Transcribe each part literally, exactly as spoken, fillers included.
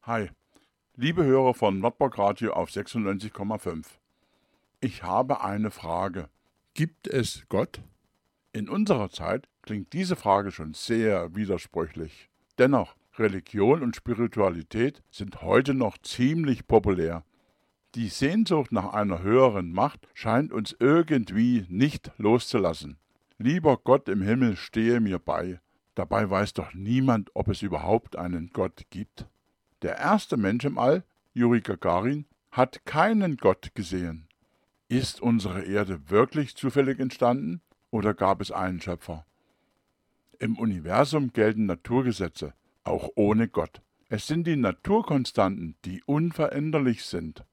Hi, liebe Hörer von Nordburg Radio auf sechsundneunzig Komma fünf. Ich habe eine Frage. Gibt es Gott? In unserer Zeit klingt diese Frage schon sehr widersprüchlich. Dennoch, Religion und Spiritualität sind heute noch ziemlich populär. Die Sehnsucht nach einer höheren Macht scheint uns irgendwie nicht loszulassen. Lieber Gott im Himmel, stehe mir bei. Dabei weiß doch niemand, ob es überhaupt einen Gott gibt. Der erste Mensch im All, Juri Gagarin, hat keinen Gott gesehen. Ist unsere Erde wirklich zufällig entstanden oder gab es einen Schöpfer? Im Universum gelten Naturgesetze, auch ohne Gott. Es sind die Naturkonstanten, die unveränderlich sind.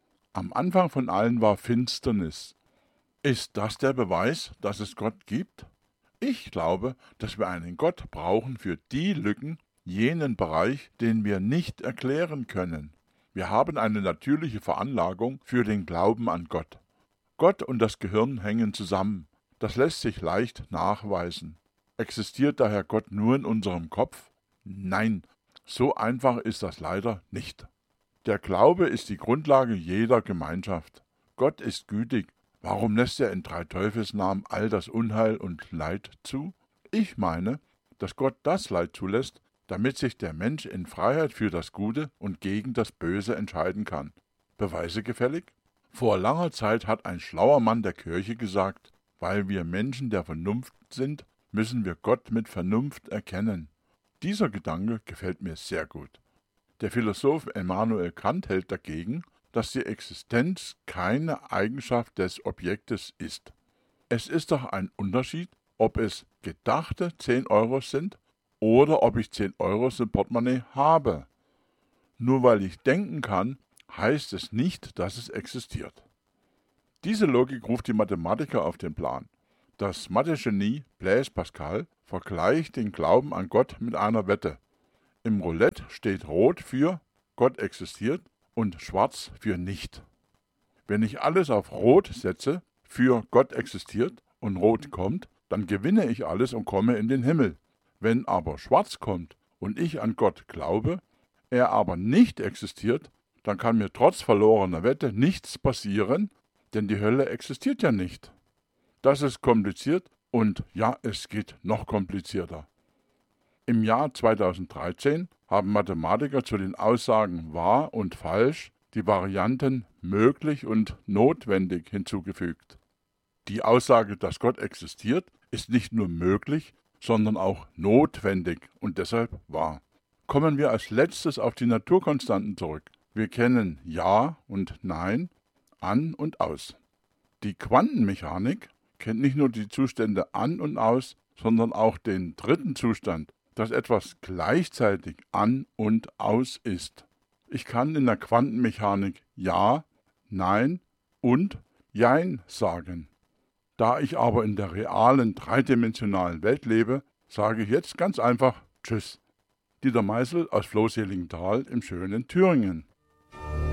Am Anfang von allen war Finsternis. Ist das der Beweis, dass es Gott gibt? Ich glaube, dass wir einen Gott brauchen für die Lücken, jenen Bereich, den wir nicht erklären können. Wir haben eine natürliche Veranlagung für den Glauben an Gott. Gott und das Gehirn hängen zusammen. Das lässt sich leicht nachweisen. Existiert daher Gott nur in unserem Kopf? Nein, so einfach ist das leider nicht. Der Glaube ist die Grundlage jeder Gemeinschaft. Gott ist gütig. Warum lässt er in drei Teufelsnamen all das Unheil und Leid zu? Ich meine, dass Gott das Leid zulässt, damit sich der Mensch in Freiheit für das Gute und gegen das Böse entscheiden kann. Beweise gefällig? Vor langer Zeit hat ein schlauer Mann der Kirche gesagt, weil wir Menschen der Vernunft sind, müssen wir Gott mit Vernunft erkennen. Dieser Gedanke gefällt mir sehr gut. Der Philosoph Immanuel Kant hält dagegen, dass die Existenz keine Eigenschaft des Objektes ist. Es ist doch ein Unterschied, ob es gedachte zehn Euro sind oder ob ich zehn Euro im Portemonnaie habe. Nur weil ich denken kann, heißt es nicht, dass es existiert. Diese Logik ruft die Mathematiker auf den Plan. Das Mathe-Genie Blaise Pascal vergleicht den Glauben an Gott mit einer Wette. Im Roulette steht Rot für Gott existiert und Schwarz für nicht. Wenn ich alles auf Rot setze, für Gott existiert und Rot kommt, dann gewinne ich alles und komme in den Himmel. Wenn aber Schwarz kommt und ich an Gott glaube, er aber nicht existiert, dann kann mir trotz verlorener Wette nichts passieren, denn die Hölle existiert ja nicht. Das ist kompliziert und ja, es geht noch komplizierter. Im Jahr zweitausenddreizehn haben Mathematiker zu den Aussagen wahr und falsch die Varianten möglich und notwendig hinzugefügt. Die Aussage, dass Gott existiert, ist nicht nur möglich, sondern auch notwendig und deshalb wahr. Kommen wir als letztes auf die Naturkonstanten zurück. Wir kennen Ja und Nein, an und aus. Die Quantenmechanik kennt nicht nur die Zustände an und aus, sondern auch den dritten Zustand, dass etwas gleichzeitig an und aus ist. Ich kann in der Quantenmechanik Ja, Nein und Jein sagen. Da ich aber in der realen, dreidimensionalen Welt lebe, sage ich jetzt ganz einfach Tschüss. Dieter Meißel aus Floh-Seligenthal im schönen Thüringen.